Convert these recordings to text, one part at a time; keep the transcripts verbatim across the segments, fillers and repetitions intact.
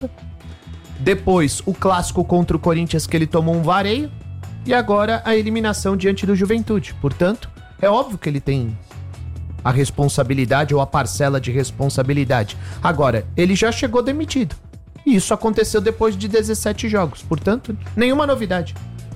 Depois, o clássico contra o Corinthians, que ele tomou um vareio. E agora, a eliminação diante do Juventude. Portanto, é óbvio que ele tem a responsabilidade ou a parcela de responsabilidade. Agora, ele já chegou demitido. E isso aconteceu depois de dezessete jogos. Portanto, nenhuma novidade.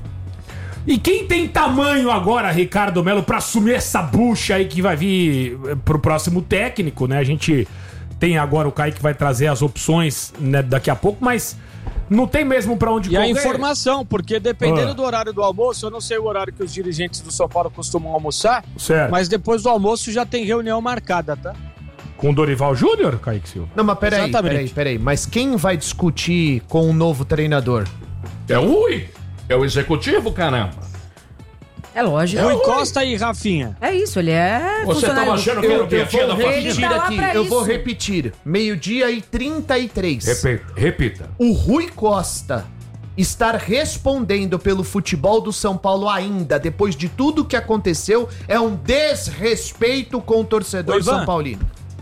E quem tem tamanho agora, Ricardo Melo, pra assumir essa bucha aí que vai vir pro próximo técnico, né? A gente tem agora o Kaique que vai trazer as opções, né, daqui a pouco, mas não tem mesmo pra onde correr. E correr. a informação, porque dependendo ah. do horário do almoço, eu não sei o horário que os dirigentes do São Paulo costumam almoçar, certo. Mas depois do almoço já tem reunião marcada, tá? Com o Dorival Júnior, Kaique Silva? Não, mas peraí, peraí, peraí. Mas quem vai discutir com o novo treinador? É o Rui. É o executivo, caramba. É lógico. Rui Costa e Rafinha. É isso, ele é Você tava achando que era o dia da família? Tá aqui, eu isso. vou repetir. Meio-dia e trinta e três. Repita, repita. O Rui Costa estar respondendo pelo futebol do São Paulo ainda, depois de tudo que aconteceu, é um desrespeito com o torcedor São Paulino.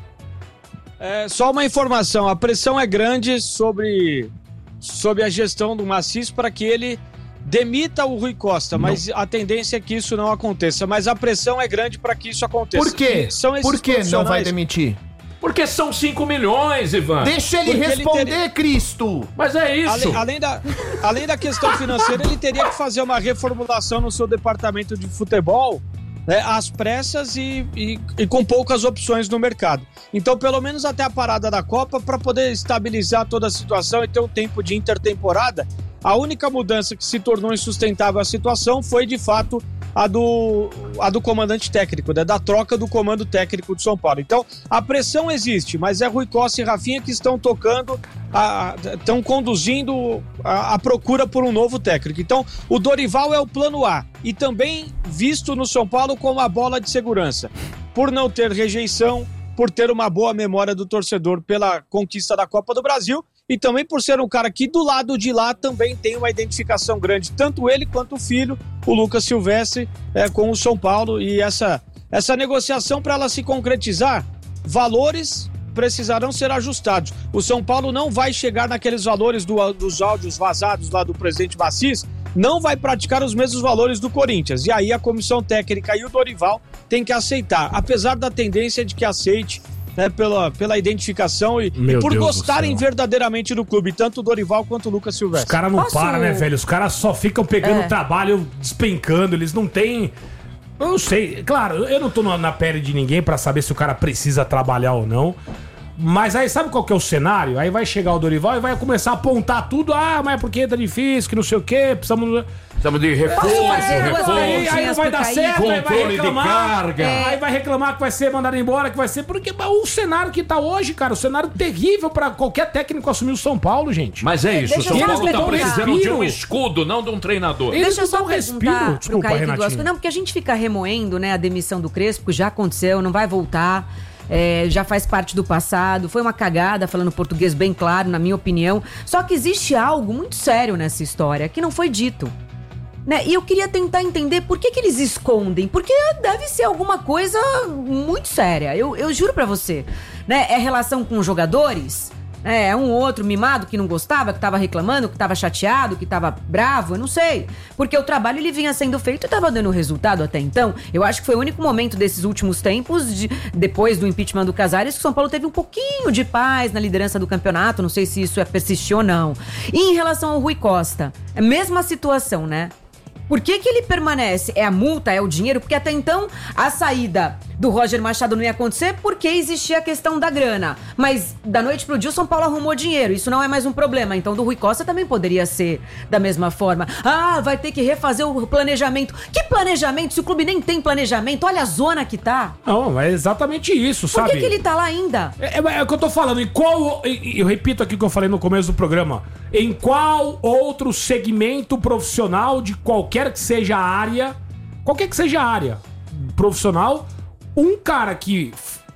É, só uma informação, a pressão é grande sobre, sobre a gestão do Maciço para que ele demita o Rui Costa, mas não. A tendência é que isso não aconteça, mas a pressão é grande para que isso aconteça. Por quê? São Por que não vai demitir? Porque são cinco milhões, Ivan. Deixa ele Porque responder, ele teria... Cristo. Mas é isso. Além, além, da, além da questão financeira, ele teria que fazer uma reformulação no seu departamento de futebol, né, às pressas e, e, e com poucas opções no mercado. Então, pelo menos até a parada da Copa, para poder estabilizar toda a situação e ter um tempo de intertemporada, a única mudança que se tornou insustentável a situação foi, de fato, a do, a do comandante técnico, né, da troca do comando técnico de São Paulo. Então, a pressão existe, mas é Rui Costa e Rafinha que estão tocando, a, estão conduzindo a, a procura por um novo técnico. Então, o Dorival é o plano A e também visto no São Paulo como a bola de segurança, por não ter rejeição, por ter uma boa memória do torcedor pela conquista da Copa do Brasil e também por ser um cara que do lado de lá também tem uma identificação grande, tanto ele quanto o filho, o Lucas Silvestre, é, com o São Paulo. E essa, essa negociação, para ela se concretizar, valores precisarão ser ajustados. O São Paulo não vai chegar naqueles valores do, dos áudios vazados lá do presidente Maciço, não vai praticar os mesmos valores do Corinthians. E aí a comissão técnica e o Dorival tem que aceitar, apesar da tendência de que aceite, né, pela, pela identificação e, e por Deus gostarem verdadeiramente do clube, tanto o Dorival quanto o Lucas Silvestre. Os caras não Posso... param, né, velho? Os caras só ficam pegando é. trabalho, despencando, eles não têm... Eu não sei, claro, eu não tô na pele de ninguém pra saber se o cara precisa trabalhar ou não. Mas aí sabe qual que é o cenário? Aí vai chegar o Dorival e vai começar a apontar tudo. Ah, mas é porque tá difícil, que não sei o quê, precisamos... Precisamos de reforço, reforço. Aí, aí não vai dar certo, aí vai reclamar. De carga. É. Aí vai reclamar que vai ser mandado embora, que vai ser... Porque o cenário que tá hoje, cara, o cenário terrível pra qualquer técnico assumir o São Paulo, gente. Mas é isso, o São Paulo tá precisando de um escudo, não de um treinador. Deixa eu só um respiro. Desculpa, Renatinho. Não, porque a gente fica remoendo, né, a demissão do Crespo, já aconteceu, não vai voltar. É, já faz parte do passado, foi uma cagada, falando português bem claro, na minha opinião. Só que existe algo muito sério nessa história que não foi dito, né? E eu queria tentar entender por que que eles escondem, porque deve ser alguma coisa muito séria, eu, eu juro pra você, né? É relação com os jogadores? É, um outro mimado que não gostava, que tava reclamando, que tava chateado, que tava bravo, eu não sei. Porque o trabalho ele vinha sendo feito e tava dando resultado até então. Eu acho que foi o único momento desses últimos tempos, de, depois do impeachment do Casares, que o São Paulo teve um pouquinho de paz na liderança do campeonato. Não sei se isso é persistir ou não. E em relação ao Rui Costa, é a mesma situação, né? Por que que ele permanece? É a multa? É o dinheiro? Porque até então a saída do Roger Machado não ia acontecer porque existia a questão da grana. Mas da noite pro dia o São Paulo arrumou dinheiro. Isso não é mais um problema. Então do Rui Costa também poderia ser da mesma forma. Ah, vai ter que refazer o planejamento. Que planejamento? Se o clube nem tem planejamento, olha a zona que tá. Não, é exatamente isso, sabe? Por que que ele tá lá ainda? É, é, é o que eu tô falando. Em qual... Eu repito aqui o que eu falei no começo do programa. Em qual outro segmento profissional de qualquer que seja a área, qualquer que seja a área profissional, um cara que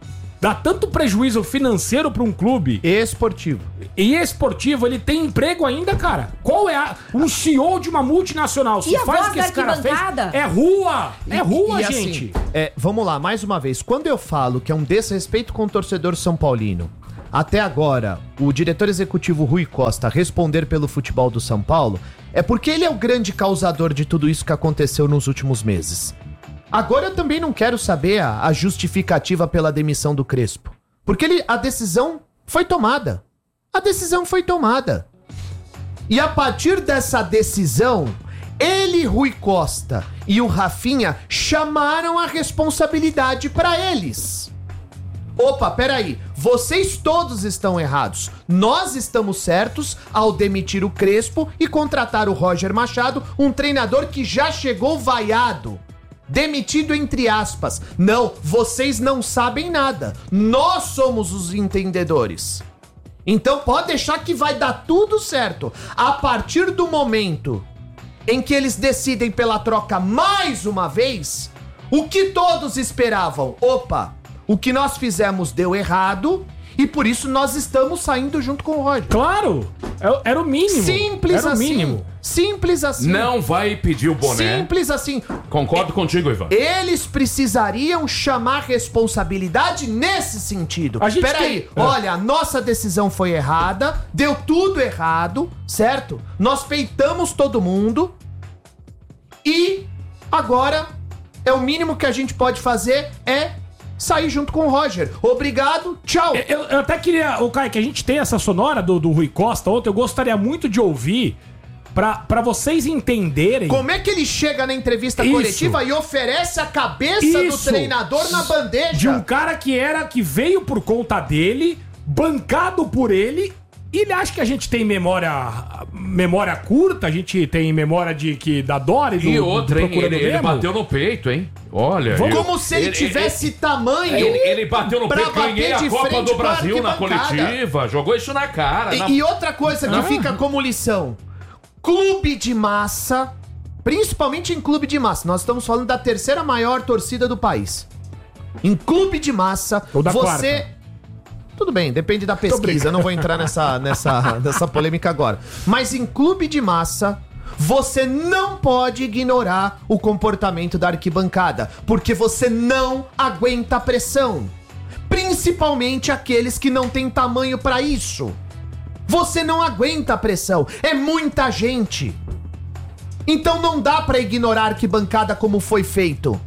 dá tanto prejuízo financeiro pra um clube esportivo e esportivo, ele tem emprego ainda, cara? Qual é a, um C E O de uma multinacional? Se e faz o que esse cara fez, é rua, é rua, e, e gente. Assim, é, vamos lá, mais uma vez, quando eu falo que é um desrespeito com o torcedor são paulino, até agora, o diretor executivo Rui Costa responder pelo futebol do São Paulo, é porque ele é o grande causador de tudo isso que aconteceu nos últimos meses. Agora eu também não quero saber a, a justificativa pela demissão do Crespo. Porque ele, a decisão foi tomada. A decisão foi tomada. E a partir dessa decisão, ele, Rui Costa e o Rafinha chamaram a responsabilidade para eles. Opa, peraí, vocês todos estão errados. Nós estamos certos ao demitir o Crespo e contratar o Roger Machado, um treinador que já chegou vaiado. Demitido entre aspas. Não, vocês não sabem nada. Nós somos os entendedores. Então pode deixar que vai dar tudo certo. A partir do momento em que eles decidem pela troca mais uma vez, o que todos esperavam? Opa, o que nós fizemos deu errado e por isso nós estamos saindo junto com o Roger. Claro, era o mínimo. Simples era o assim. Mínimo. Simples assim. Não vai pedir o boné. Simples assim. Concordo é, contigo, Ivan. Eles precisariam chamar responsabilidade nesse sentido. Peraí, tem... olha, a nossa decisão foi errada, deu tudo errado, certo? Nós peitamos todo mundo e agora é o mínimo que a gente pode fazer é sair junto com o Roger. Obrigado, tchau. Eu, eu até queria, o Caio, que a gente tem essa sonora do, do Rui Costa ontem, eu gostaria muito de ouvir pra, pra vocês entenderem... Como é que ele chega na entrevista Isso. coletiva e oferece a cabeça Isso. do treinador na bandeja? De um cara que era, que veio por conta dele, bancado por ele... E ele acha que a gente tem memória memória curta, a gente tem memória de que da Dora e do, e outra, do hein? Ele, ele bateu no peito, hein? Olha. Como eu, se ele, ele tivesse ele, tamanho. Ele, ele bateu no peito, ganhei a Copa do Brasil na coletiva, jogou isso na cara. E, na... e outra coisa que Não. fica como lição: clube de massa, principalmente em clube de massa, nós estamos falando da terceira maior torcida do país. Em clube de massa, Ou da você. Quarta. Tudo bem, depende da pesquisa, não vou entrar nessa, nessa, nessa polêmica agora. Mas em clube de massa, você não pode ignorar o comportamento da arquibancada, porque você não aguenta a pressão. Principalmente aqueles que não têm tamanho pra isso. Você não aguenta a pressão, é muita gente. Então não dá pra ignorar a arquibancada como foi feito.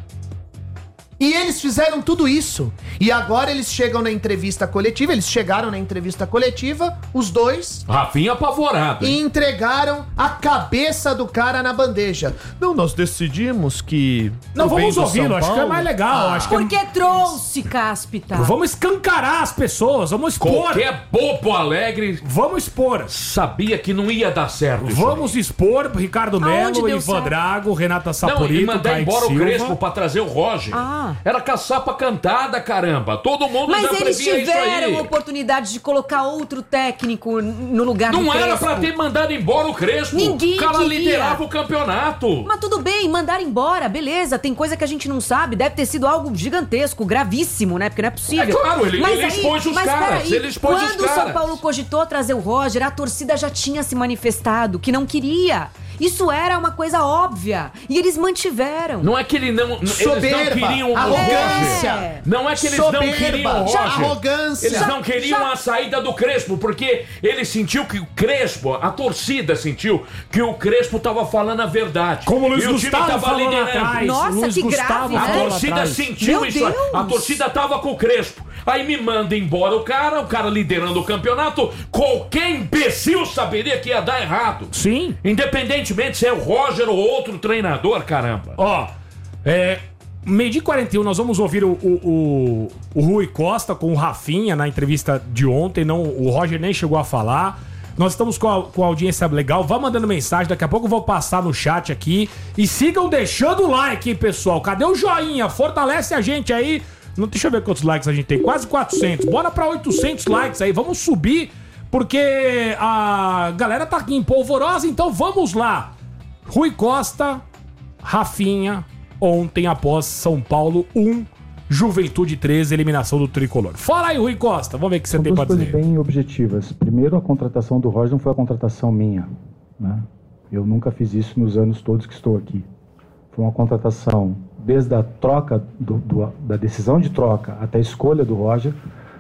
E eles fizeram tudo isso. E agora eles chegam na entrevista coletiva, eles chegaram na entrevista coletiva, os dois... Rafinha apavorado. E entregaram a cabeça do cara na bandeja. Não, nós decidimos que... Não, vamos ouvi-lo, acho que é mais legal. Ah, acho que porque é... trouxe, Cáspita. Vamos escancarar as pessoas, vamos expor. Qualquer bobo alegre... Vamos expor. Sabia que não ia dar certo isso. Vamos aí. expor Ricardo Melo, Ivan certo? Drago, Renata Saporito, Não, e mandar Kaique embora Silva. o Crespo pra trazer o Roger. Ah. Era caçapa cantada, caramba. Todo mundo Mas já eles previa isso aí. tiveram a oportunidade de colocar outro técnico no lugar Não do Crespo. era pra ter mandado embora o Crespo. Ninguém O cara queria. liderava o campeonato. Mas tudo bem, mandar embora, beleza. Tem coisa que a gente não sabe. Deve ter sido algo gigantesco, gravíssimo, né? Porque não é possível. É claro, ele, mas ele aí, expôs os mas caras. Peraí, Ele expôs os quando o São caras. Paulo cogitou trazer o Roger, a torcida já tinha se manifestado que não queria. Isso era uma coisa óbvia. E eles mantiveram. Não é que ele não, Soberba, eles não queriam o arrogância. Roger. Não é que eles Soberba, não queriam o Roger. já arrogância. Eles Já- não queriam já- a saída do Crespo, porque ele sentiu que o Crespo, a torcida sentiu que o Crespo tava falando a verdade. Como o Luiz E o time Gustavo tava falou lá liderando. atrás. Nossa, Luiz que Gustavo grave, A né? falou lá torcida atrás. sentiu Meu isso. aí. A Deus. torcida tava com o Crespo. Aí me manda embora o cara, o cara liderando o campeonato. Qualquer imbecil saberia que ia dar errado. Sim. Independentemente se é o Roger ou outro treinador, caramba. Ó, é... meio dia e quarenta e um, nós vamos ouvir o, o, o, o Rui Costa com o Rafinha na entrevista de ontem. Não, o Roger nem chegou a falar. Nós estamos com a, com a audiência legal. Vá mandando mensagem, daqui a pouco eu vou passar no chat aqui. E sigam deixando o like, hein, pessoal. Cadê o joinha? Fortalece a gente aí. Não, deixa eu ver quantos likes a gente tem. Quase quatrocentos. Bora pra oitocentos likes aí. Vamos subir, porque a galera tá aqui em polvorosa. Então vamos lá. Rui Costa, Rafinha, ontem após São Paulo um, Juventude treze, eliminação do Tricolor. Fala aí, Rui Costa, vamos ver o que você São tem pra duas coisas dizer. bem objetivas. Primeiro, a contratação do Roger não foi a contratação minha, né? Eu nunca fiz isso nos anos todos que estou aqui. Foi uma contratação, desde a troca, do, do, da decisão de troca até a escolha do Roger,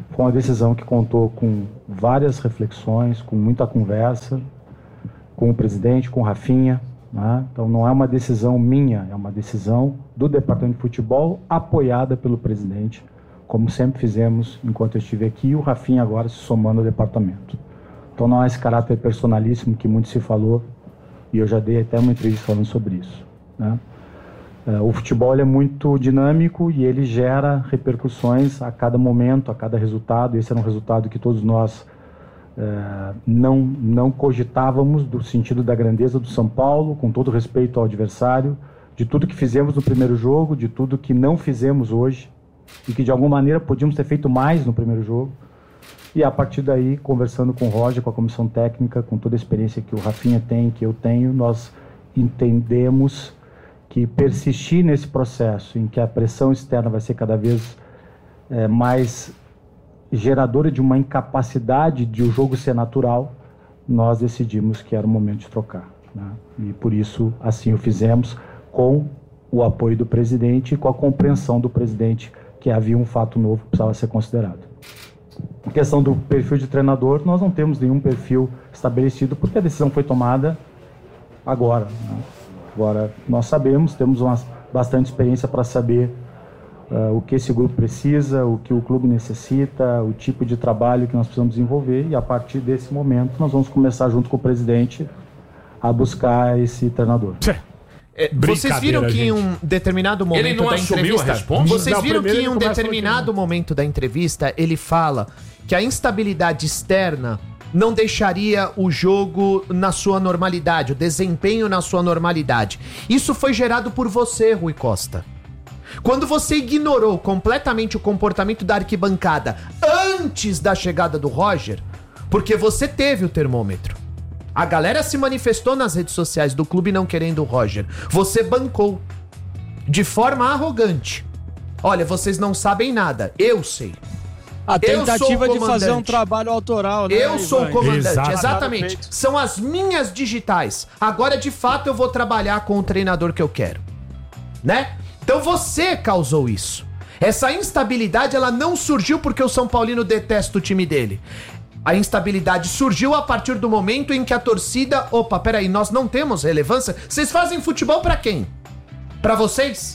Foi uma decisão que contou com várias reflexões, com muita conversa, com o presidente, com o Rafinha, né? Então não é uma decisão minha, é uma decisão do Departamento de Futebol apoiada pelo presidente, como sempre fizemos enquanto eu estive aqui, e o Rafinha agora se somando ao departamento. Então não há esse caráter personalíssimo que muito se falou, e eu já dei até uma entrevista falando sobre isso, né? O futebol ele é muito dinâmico e ele gera repercussões a cada momento, a cada resultado. Esse era um resultado que todos nós é, não, não cogitávamos, do sentido da grandeza do São Paulo, com todo respeito ao adversário, de tudo que fizemos no primeiro jogo, de tudo que não fizemos hoje e que de alguma maneira podíamos ter feito mais no primeiro jogo. E a partir daí, conversando com o Roger, com a comissão técnica, com toda a experiência que o Rafinha tem, que eu tenho, nós entendemos que persistir nesse processo em que a pressão externa vai ser cada vez é, mais geradora de uma incapacidade de o jogo ser natural, nós decidimos que era o momento de trocar, né? E por isso assim o fizemos, com o apoio do presidente e com a compreensão do presidente que havia um fato novo que precisava ser considerado. Em questão do perfil de treinador, nós não temos nenhum perfil estabelecido porque a decisão foi tomada agora, né? Agora, nós sabemos, temos uma bastante experiência para saber uh, o que esse grupo precisa, o que o clube necessita, o tipo de trabalho que nós precisamos desenvolver, e a partir desse momento nós vamos começar junto com o presidente a buscar esse treinador. É, vocês viram que em um determinado momento ele não da assumiu entrevista, a resposta? vocês Não, viram que primeiro em um ele começa determinado momento da entrevista ele fala que a instabilidade externa não deixaria o jogo na sua normalidade, o desempenho na sua normalidade. Isso foi gerado por você, Rui Costa. Quando você ignorou completamente o comportamento da arquibancada antes da chegada do Roger, porque você teve o termômetro. A galera se manifestou nas redes sociais do clube não querendo o Roger. Você bancou de forma arrogante. Olha, vocês não sabem nada, eu sei. A tentativa de fazer um trabalho autoral, né? Eu sou o comandante, Exato. exatamente. São as minhas digitais. Agora, de fato, eu vou trabalhar com o treinador que eu quero, né? Então você causou isso. Essa instabilidade, ela não surgiu porque o São Paulino detesta o time dele. A instabilidade surgiu a partir do momento em que a torcida... Opa, peraí, nós não temos relevância? Vocês fazem futebol pra quem? Pra vocês?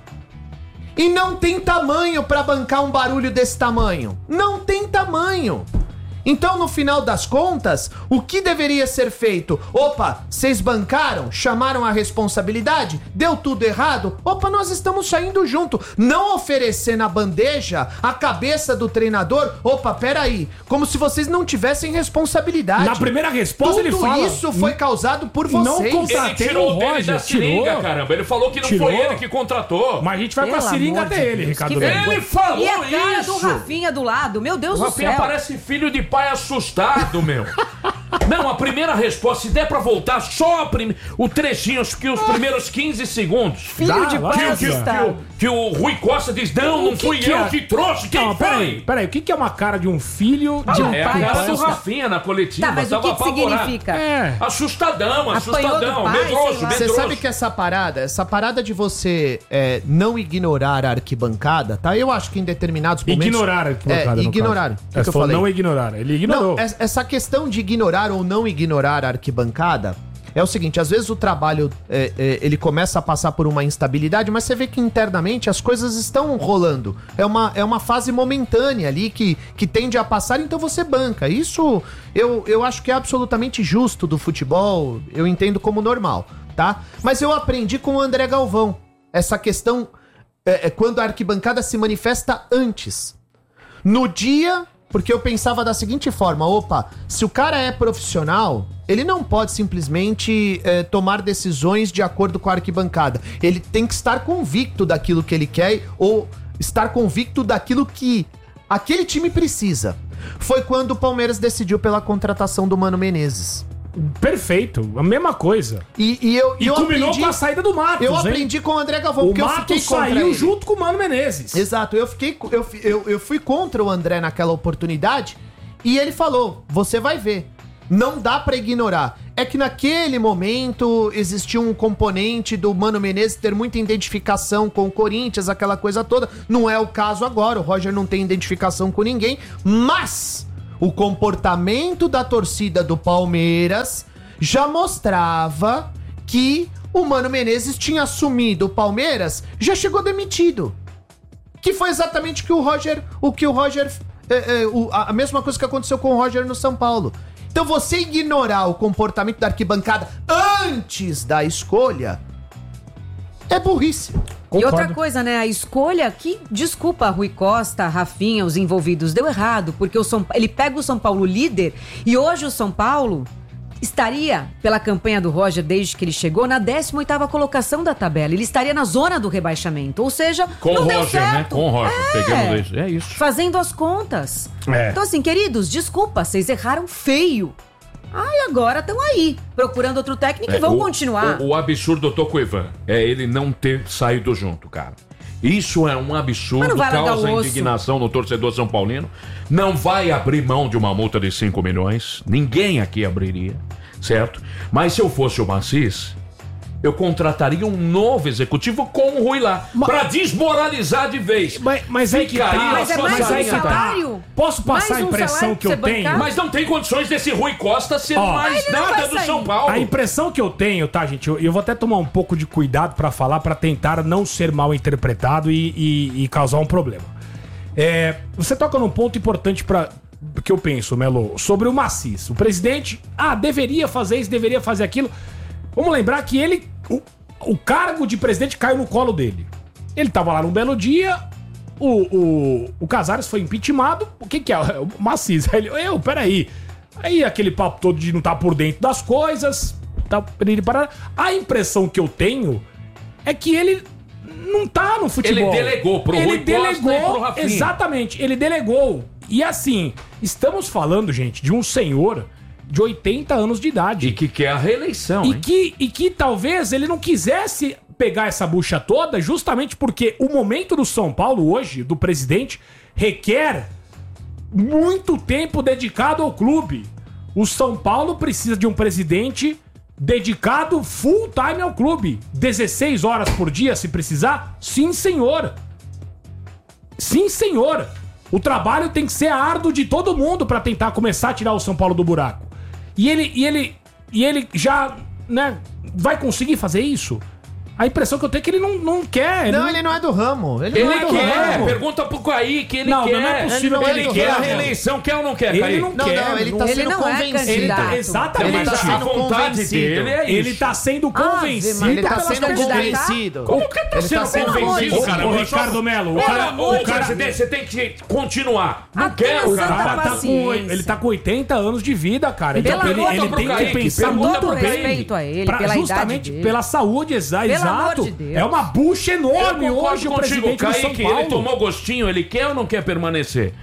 E não tem tamanho pra bancar um barulho desse tamanho. Não tem tamanho. Então, no final das contas, o que deveria ser feito? Opa, vocês bancaram? Chamaram a responsabilidade? Deu tudo errado? Opa, nós estamos saindo junto. Não oferecer na bandeja a cabeça do treinador. Opa, peraí. Como se vocês não tivessem responsabilidade. Na primeira resposta tudo ele fala... Tudo isso foi causado por vocês. Não contratei ele tirou o dele Roger, da seringa, tirou. caramba. Ele falou que não Tirou. foi ele que contratou. Mas a gente vai Pelo com a seringa amor de dele, Deus, Ricardo que Leme. Ele falou E a cara isso. do Rafinha do lado, meu Deus O do Rafinha céu. parece filho de pai assustado, meu. Não, a primeira resposta, se der pra voltar só a prim... o trechinho, acho que os primeiros quinze segundos. Filho Dá, de vai, pai vai, Que, que, assustado. que o Rui Costa diz, não, não O que fui que eu é? que trouxe, quem Não, foi? peraí, peraí. O que que é uma cara de um filho de Ah, um é pai a cara do assustado? Rafinha na coletiva. Tá, mas o tava que, que apavorado. significa? É. Assustadão, Apanhou assustadão, do pai, sei medroso, lá. Você medroso. sabe que essa parada, essa parada de você é, não ignorar a arquibancada, tá? Eu acho que em determinados momentos... Ignorar a arquibancada, É, no ignoraram. caso. O que, É, que eu você falou falei? não ignorar. Ele ignorou. Não, es- essa questão de ignorar ou não ignorar a arquibancada é o seguinte, às vezes o trabalho, é, é, ele começa a passar por uma instabilidade, mas você vê que internamente as coisas estão rolando. É uma, é uma fase momentânea ali que, que tende a passar, então você banca. Isso eu, eu acho que é absolutamente justo do futebol, eu entendo como normal, tá? Mas eu aprendi com o André Galvão, essa questão é, é quando a arquibancada se manifesta antes. No dia... Porque eu pensava da seguinte forma, opa, se o cara é profissional, ele não pode simplesmente é, tomar decisões de acordo com a arquibancada. Ele tem que estar convicto daquilo que ele quer ou estar convicto daquilo que aquele time precisa. Foi quando o Palmeiras decidiu pela contratação do Mano Menezes. Perfeito, a mesma coisa. E, e eu, E eu culminou aprendi, com a saída do Matos, eu hein? aprendi com o André Galvão, O porque eu fiquei Matos contra saiu ele. junto com o Mano Menezes. Exato, eu fiquei eu, eu, eu fui contra o André naquela oportunidade e ele falou, você vai ver. Não dá pra ignorar. É que naquele momento existia um componente do Mano Menezes ter muita identificação com o Corinthians, aquela coisa toda. Não é o caso agora, o Roger não tem identificação com ninguém, mas o comportamento da torcida do Palmeiras já mostrava que o Mano Menezes tinha assumido o Palmeiras, já chegou demitido. Que foi exatamente o que o Roger, o que o Roger, é, é, o, a mesma coisa que aconteceu com o Roger no São Paulo. Então você ignorar o comportamento da arquibancada antes da escolha é burrice. Concordo. E outra coisa, né? A escolha que, desculpa, Rui Costa, Rafinha, os envolvidos, deu errado, porque o São, ele pega o São Paulo líder e hoje o São Paulo estaria, pela campanha do Roger desde que ele chegou, na décima oitava colocação da tabela. Ele estaria na zona do rebaixamento. Ou seja, com não o deu Roger, certo. né? Com o Roger. É. Pegamos isso. É isso. Fazendo as contas. É. Então, assim, queridos, desculpa, vocês erraram feio. Ah, e agora estão aí, procurando outro técnico É, e vão o, continuar. O, o absurdo, eu tô com o Ivan, é ele não ter saído junto, cara. Isso é um absurdo, causa indignação no torcedor são paulino. Não vai abrir mão de uma multa de cinco milhões. Ninguém aqui abriria, certo? Mas se eu fosse o Macis, eu contrataria um novo executivo com o Rui lá, Ma- pra desmoralizar de vez. Mas, mas aí que tá. Mas é mais mas aí um que tá. salário? Posso passar Mais a um impressão salário que eu pra você tenho? bancar? Mas não tem condições desse Rui Costa ser Ó, mais ele não nada vai do sair. São Paulo. A impressão que eu tenho, tá, gente? Eu, eu vou até tomar um pouco de cuidado pra falar, pra tentar não ser mal interpretado e, e- e causar um problema. É, você toca num ponto importante para que eu penso, Melo, sobre o Macis. O presidente, ah, deveria fazer isso, deveria fazer aquilo. Vamos lembrar que ele, o, o cargo de presidente caiu no colo dele. Ele tava lá num belo dia, o, o, o Casares foi impeachmentado. O que que é? O Macis. Aí ele, eu, peraí. Aí aquele papo todo de não estar por dentro das coisas. Tá, a impressão que eu tenho é que ele não tá no futebol. Ele delegou pro ele Rui Costa delegou, e pro Rafinha. Exatamente, ele delegou. E assim, estamos falando, gente, de um senhor de oitenta anos de idade. E que quer a reeleição, E hein? que, e que talvez ele não quisesse pegar essa bucha toda, justamente porque o momento do São Paulo hoje, do presidente, requer muito tempo dedicado ao clube. O São Paulo precisa de um presidente dedicado full time ao clube. dezesseis horas por dia, se precisar? Sim, senhor. Sim, senhor. O trabalho tem que ser árduo de todo mundo para tentar começar a tirar o São Paulo do buraco. E ele, e ele, e ele já, né, vai conseguir fazer isso? A impressão que eu tenho é que ele não, não quer. Não, não... ele não é do ramo. Ele, Ele não é do quer, ramo. pergunta pro Kaique, que ele Não, quer. não é possível que ele, ele quer a ramo. reeleição, quer ou não quer, Ele Kaique? não Não, quer. não, ele tá Ele sendo não é convencido. Ele tá, candidato. exatamente. Ele tá a sendo vontade convencido. dele é isso. Ele tá sendo Ave convencido. Maria. Ele tá pelas sendo pessoas. convencido. Como que tá Ele sendo tá sendo convencido, Ô, cara? ô, Ricardo Melo, o Pelo cara, amor o de cara, Deus, você tem que continuar. Não Até quer a o o Santa cara tá com, paciência. ele tá com oitenta anos de vida, cara. Pelo Então ele, amor ele de tem Deus. que pensar Pergunta muito pro bem. respeito a ele, pra- pela justamente idade dele. pela saúde, exa Pelo exato. amor de Deus. É uma bucha enorme Eu concordo hoje o contigo, presidente do São Kaique, Paulo. ele tomou gostinho, ele quer ou não quer permanecer?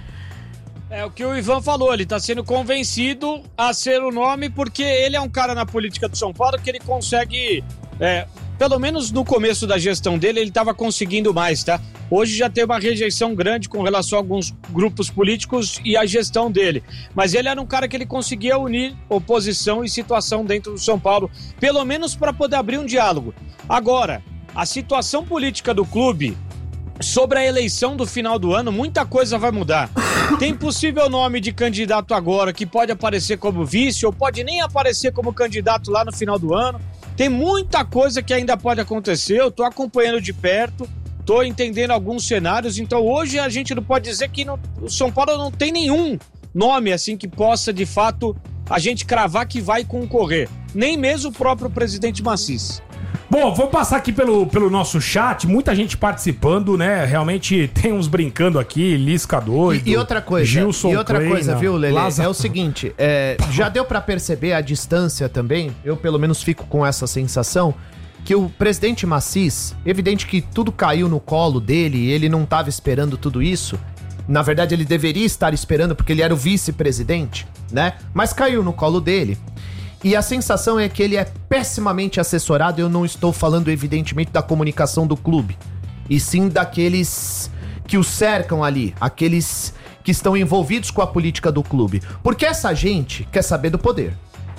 É o que o Ivan falou, ele tá sendo convencido a ser o nome porque ele é um cara na política do São Paulo que ele consegue, é, pelo menos no começo da gestão dele, ele tava conseguindo mais, tá? Hoje já tem uma rejeição grande com relação a alguns grupos políticos e a gestão dele. Mas ele era um cara que ele conseguia unir oposição e situação dentro do São Paulo, pelo menos para poder abrir um diálogo. Agora, a situação política do clube sobre a eleição do final do ano, muita coisa vai mudar. Tem possível nome de candidato agora que pode aparecer como vice ou pode nem aparecer como candidato lá no final do ano. Tem muita coisa que ainda pode acontecer, eu tô acompanhando de perto, tô entendendo alguns cenários, então hoje a gente não pode dizer que não, o São Paulo não tem nenhum nome assim que possa de fato a gente cravar que vai concorrer, nem mesmo o próprio presidente Macis. Bom, vou passar aqui pelo, pelo nosso chat, muita gente participando, né? Realmente tem uns brincando aqui, Lisca doido. E, e outra coisa, Gilson e outra Kleina, coisa, viu, Lelê? Lázaro- É o seguinte, é, já deu pra perceber a distância também, eu pelo menos fico com essa sensação, que o presidente Macis, evidente que tudo caiu no colo dele, ele não tava esperando tudo isso, na verdade ele deveria estar esperando porque ele era o vice-presidente, né? Mas caiu no colo dele. E a sensação é que ele é pessimamente assessorado, eu não estou falando evidentemente da comunicação do clube, e sim daqueles que o cercam ali, aqueles que estão envolvidos com a política do clube. Porque essa gente quer saber do poder.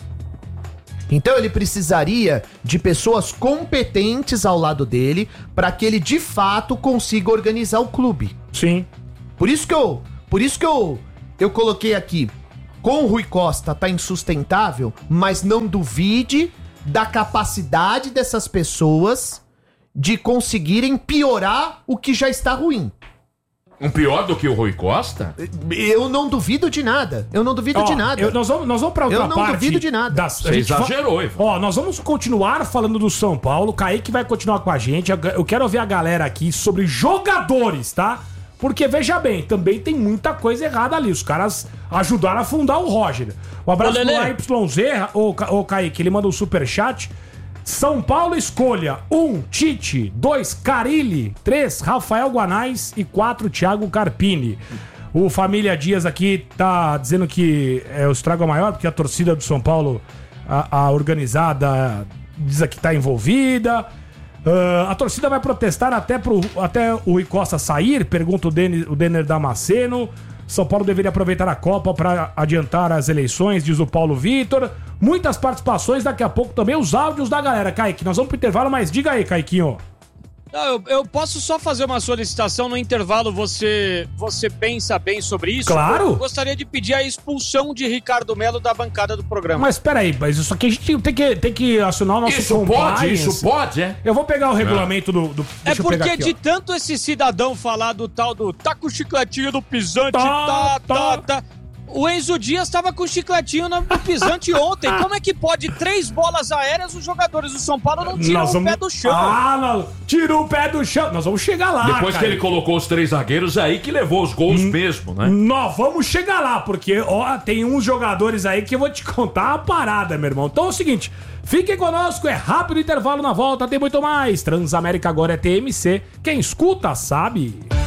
Então ele precisaria de pessoas competentes ao lado dele para que ele de fato consiga organizar o clube. Sim. Por isso que eu, por isso que eu, eu coloquei aqui, com o Rui Costa tá insustentável, mas não duvide da capacidade dessas pessoas de conseguirem piorar o que já está ruim. Um pior do que o Rui Costa? Eu não duvido de nada. Eu não duvido ó, de nada. Eu, nós, vamos, nós vamos pra outra parte. Eu não duvido de nada. Das, Você exagerou, fa... Ó, nós vamos continuar falando do São Paulo. O Kaique vai continuar com a gente. Eu quero ouvir a galera aqui sobre jogadores, tá? Porque, veja bem, também tem muita coisa errada ali. Os caras ajudaram a fundar o Roger. Um abraço pro A Y Z, ô, ô Kaique, ele manda um superchat. São Paulo escolha um, Tite, dois, Carille, três, Rafael Guanais e quatro, Thiago Carpini. O Família Dias aqui tá dizendo que é, o estrago é maior porque a torcida do São Paulo, a, a organizada, diz que tá envolvida. Uh, a torcida vai protestar até, pro, até o Rui Costa sair, pergunta o, Denner, o Denner Damasceno. São Paulo deveria aproveitar a Copa para adiantar as eleições, diz o Paulo Vitor. Muitas participações, daqui a pouco também os áudios da galera. Kaique, nós vamos pro intervalo, mas diga aí, Kaiquinho. Não, eu, eu posso só fazer uma solicitação no intervalo, você, você pensa bem sobre isso? Claro! Eu gostaria de pedir a expulsão de Ricardo Melo da bancada do programa. Mas peraí, mas isso aqui a gente tem que, tem que acionar o nosso Isso pode, isso pode, é? Eu vou pegar o regulamento do... do é porque aqui, de tanto esse cidadão falar do tal do tá com o chicletinho do pisante, tá, tá, tá, tá... tá. O Enzo Dias estava com chicletinho no pisante ontem. Como é que pode três bolas aéreas os jogadores do São Paulo não tiram vamos... o pé do chão? Ah, não. Tirou o pé do chão. Nós vamos chegar lá, Depois cara. que ele colocou os três zagueiros aí que levou os gols hum, mesmo, né? Nós vamos chegar lá, porque ó, tem uns jogadores aí que eu vou te contar a parada, meu irmão. Então é o seguinte, fiquem conosco, é rápido intervalo na volta, tem muito mais. Transamérica agora é T M C. Quem escuta sabe...